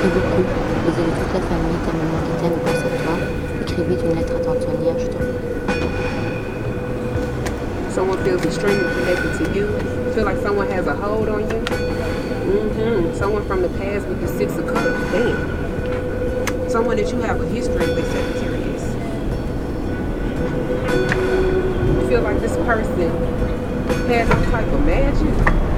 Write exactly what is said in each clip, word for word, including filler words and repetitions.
Merci beaucoup. Les yeux de toute la famille, ta maman qui t'aime pense à toi. Écris vite une lettre à tante Sonia, je t'en prie. Someone feels extremely connected to you. You feel like someone has a hold on you. Mm-hmm. Someone from the past with the Six of Cups. Damn. Someone that you have a history with, Sagittarius. You feel like this person has some type of magic.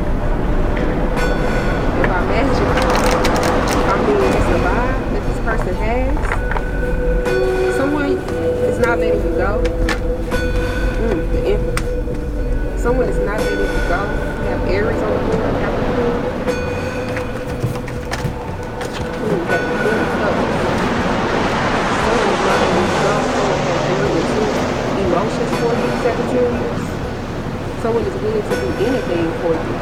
And by magic, I mean it's a vibe that this person has. Someone is not letting you go. Mm, the Emperor. Someone is not letting you go. You have Aries on the board, Capricorn. Mm, have the Queen of Cups. Someone is not letting you go. Someone has very intense emotions for you, Sagittarius. Someone is willing to do anything for you.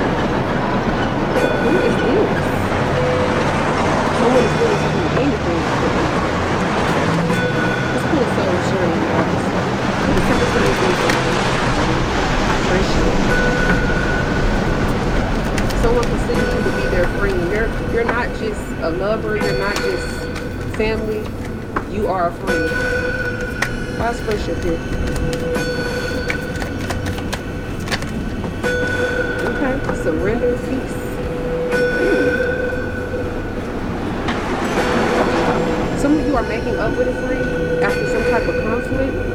Who is this? Someone is willing to do anything for you. Let's put a soul sharing artist. What is Sagittarius doing for you? Friendship. Someone considers you to be their friend. You're you're not just a lover. You're not just family. You are a friend. How's friendship here? Okay. Surrender, peace. Hmm. Some of you are making up with a friend after some type of conflict.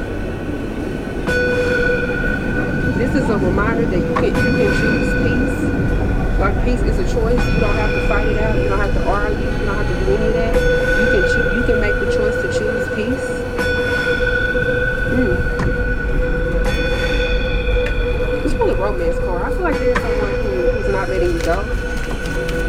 This is a reminder that you can, you can choose peace. Like peace is a choice. You don't have to fight it out. You don't have to argue. You don't have to do any of that. You can choose. You can make the choice to choose peace. Mm. Let's pull a romance card. I feel like there's someone who, who's not letting you go.